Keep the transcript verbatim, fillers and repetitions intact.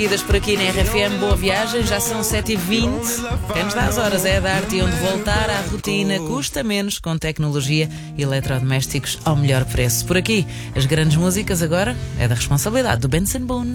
Idas por aqui na R F M, boa viagem, já são sete e vinte. Quem nos dá as horas é a dar-te onde voltar à rotina custa menos com tecnologia e eletrodomésticos ao melhor preço. Por aqui, as grandes músicas agora é da responsabilidade do Benson Boone.